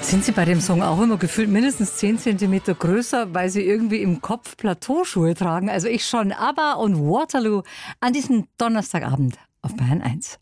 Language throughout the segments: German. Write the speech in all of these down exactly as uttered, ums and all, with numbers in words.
Sind Sie bei dem Song auch immer gefühlt mindestens zehn Zentimeter größer, weil Sie irgendwie im Kopf Plateauschuhe tragen? Also ich schon. ABBA und Waterloo an diesem Donnerstagabend auf Bayern eins.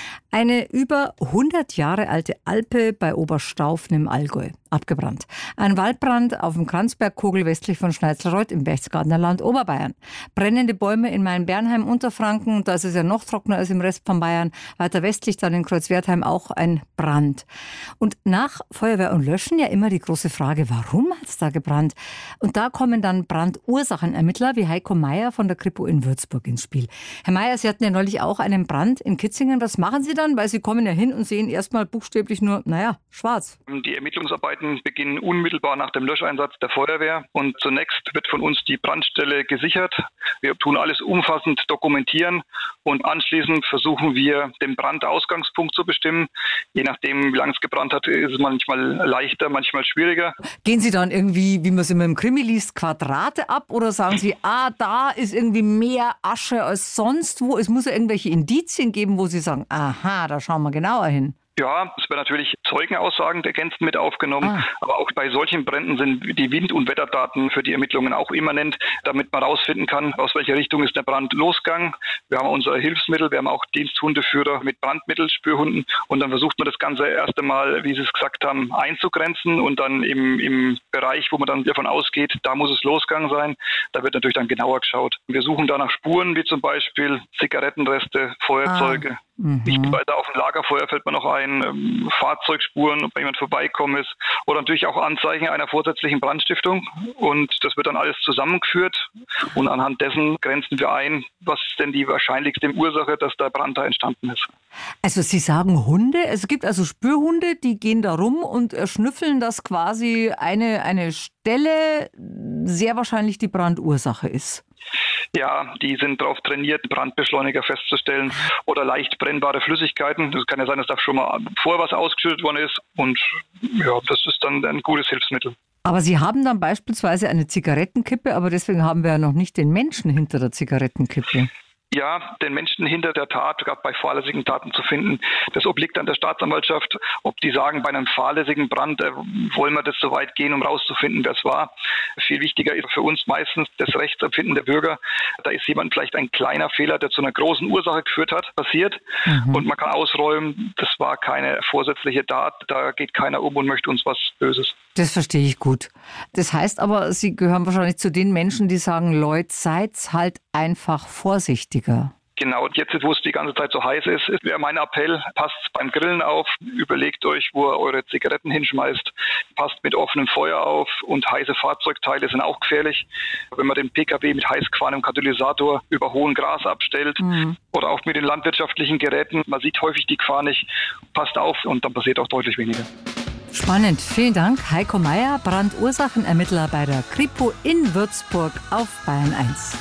Eine über hundert Jahre alte Alpe bei Oberstaufen im Allgäu. Abgebrannt. Ein Waldbrand auf dem Kranzbergkogel westlich von Schneizelreuth im Berchtesgadener Land Oberbayern. Brennende Bäume in Main-Bernheim, Unterfranken. Da ist es ja noch trockener als im Rest von Bayern. Weiter westlich dann in Kreuzwertheim auch ein Brand. Und nach Feuerwehr und Löschen ja immer die große Frage, warum hat es da gebrannt? Und da kommen dann Brandursachenermittler wie Heiko Meier von der Kripo in Würzburg ins Spiel. Herr Meier, Sie hatten ja neulich auch einen Brand in Kitzingen. Was machen Sie dann? Weil Sie kommen ja hin und sehen erstmal buchstäblich nur, naja, schwarz. Die Ermittlungsarbeiten beginnen unmittelbar nach dem Löscheinsatz der Feuerwehr und zunächst wird von uns die Brandstelle gesichert. Wir tun alles umfassend dokumentieren und anschließend versuchen wir, den Brandausgangspunkt zu bestimmen. Je nachdem, wie lange es gebrannt hat, ist es manchmal leichter, manchmal schwieriger. Gehen Sie dann irgendwie, wie man es immer im Krimi liest, Quadrate ab oder sagen Sie, ah, da ist irgendwie mehr Asche als sonst wo? Es muss ja irgendwelche Indizien geben, wo Sie sagen, aha, da schauen wir genauer hin. Ja, es werden natürlich Zeugenaussagen ergänzend mit aufgenommen, ah. aber auch bei solchen Bränden sind die Wind- und Wetterdaten für die Ermittlungen auch immanent, damit man herausfinden kann, aus welcher Richtung ist der Brand losgegangen. Wir haben unsere Hilfsmittel, wir haben auch Diensthundeführer mit Brandmittelspürhunden und dann versucht man das Ganze erst einmal, wie Sie es gesagt haben, einzugrenzen und dann im, im Bereich, wo man dann davon ausgeht, da muss es losgegangen sein, da wird natürlich dann genauer geschaut. Wir suchen da nach Spuren, wie zum Beispiel Zigarettenreste, Feuerzeuge. Ah. Mhm. Nicht weiter auf ein Lagerfeuer fällt mir noch ein, ähm, Fahrzeugspuren, ob jemand vorbeikommen ist oder natürlich auch Anzeichen einer vorsätzlichen Brandstiftung und das wird dann alles zusammengeführt und anhand dessen grenzen wir ein, was denn die wahrscheinlichste Ursache, dass der Brand da entstanden ist. Also Sie sagen Hunde, es gibt also Spürhunde, die gehen da rum und schnüffeln, dass quasi eine, eine Stelle sehr wahrscheinlich die Brandursache ist. Ja, die sind darauf trainiert, Brandbeschleuniger festzustellen oder leicht brennbare Flüssigkeiten. Das kann ja sein, dass da schon mal vorher was ausgeschüttet worden ist und ja, das ist dann ein gutes Hilfsmittel. Aber Sie haben dann beispielsweise eine Zigarettenkippe, aber deswegen haben wir ja noch nicht den Menschen hinter der Zigarettenkippe. Ja, den Menschen hinter der Tat, gerade bei fahrlässigen Taten zu finden, das obliegt an der Staatsanwaltschaft. Ob die sagen, bei einem fahrlässigen Brand äh, wollen wir das so weit gehen, um rauszufinden, wer es war. Viel wichtiger ist für uns meistens das Rechtsempfinden der Bürger. Da ist jemand vielleicht ein kleiner Fehler, der zu einer großen Ursache geführt hat, passiert. Mhm. Und man kann ausräumen, das war keine vorsätzliche Tat. Da geht keiner um und möchte uns was Böses. Das verstehe ich gut. Das heißt aber, Sie gehören wahrscheinlich zu den Menschen, die sagen, Leute, seid halt einfach vorsichtiger. Genau, jetzt wo es die ganze Zeit so heiß ist, wäre mein Appell, passt beim Grillen auf, überlegt euch, wo ihr eure Zigaretten hinschmeißt, passt mit offenem Feuer auf und heiße Fahrzeugteile sind auch gefährlich. Wenn man den Pkw mit heißgefahrenem Katalysator über hohen Gras abstellt mhm. oder auch mit den landwirtschaftlichen Geräten, man sieht häufig die Gefahr nicht, passt auf und dann passiert auch deutlich weniger. Spannend, vielen Dank. Heiko Meier, Brandursachenermittler bei der Kripo in Würzburg auf Bayern eins.